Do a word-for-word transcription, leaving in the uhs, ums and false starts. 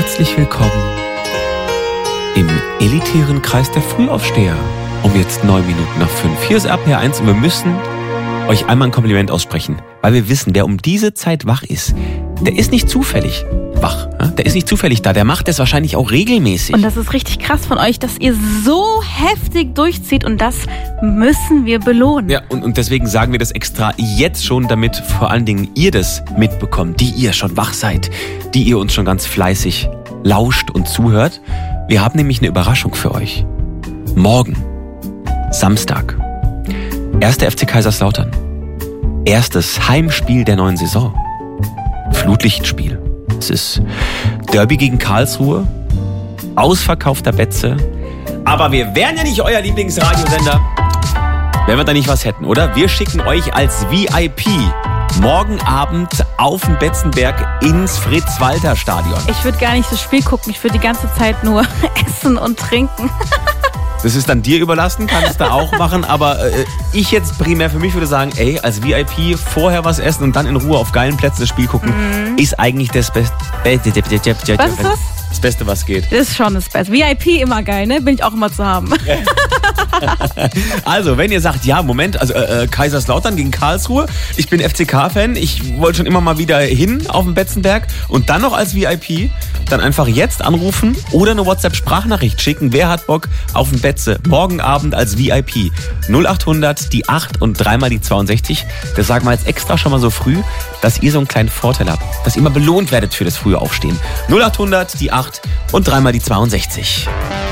Herzlich willkommen im elitären Kreis der Frühaufsteher. Um jetzt neun Minuten nach fünf. Hier ist R P R eins und wir müssen euch einmal ein Kompliment aussprechen, weil wir wissen, wer um diese Zeit wach ist, der ist nicht zufällig wach. Der ist nicht zufällig da, der macht das wahrscheinlich auch regelmäßig. Und das ist richtig krass von euch, dass ihr so heftig durchzieht und das müssen wir belohnen. Ja, und, und deswegen sagen wir das extra jetzt schon, damit vor allen Dingen ihr das mitbekommt, die ihr schon wach seid, die ihr uns schon ganz fleißig lauscht und zuhört. Wir haben nämlich eine Überraschung für euch. Morgen, Samstag, erster F C Kaiserslautern, erstes Heimspiel der neuen Saison, Flutlichtspiel. Es ist Derby gegen Karlsruhe, ausverkaufter Betze. Aber wir wären ja nicht euer Lieblingsradiosender, wenn wir da nicht was hätten, oder? Wir schicken euch als V I P morgen Abend auf den Betzenberg ins Fritz-Walter-Stadion. Ich würde gar nicht das Spiel gucken, ich würde die ganze Zeit nur essen und trinken. Das ist dann dir überlassen, kannst du auch machen, aber äh, ich jetzt primär für mich würde sagen, ey, als V I P vorher was essen und dann in Ruhe auf geilen Plätzen das Spiel gucken, mhm. ist eigentlich das Beste. Was ist das? Das Beste, was geht. Das ist schon das Beste. V I P immer geil, ne? Bin ich auch immer zu haben. Also, wenn ihr sagt, ja, Moment, also äh, Kaiserslautern gegen Karlsruhe, ich bin F C K-Fan, ich wollte schon immer mal wieder hin auf den Betzenberg und dann noch als V I P, dann einfach jetzt anrufen oder eine WhatsApp-Sprachnachricht schicken. Wer hat Bock auf den Betze? Morgen Abend als V I P. null acht hundert, die acht und dreimal die zweiundsechzig. Das sagen wir jetzt extra schon mal so früh, dass ihr so einen kleinen Vorteil habt, dass ihr mal belohnt werdet für das frühe Aufstehen. null acht hundert, die acht und dreimal die zweiundsechzig.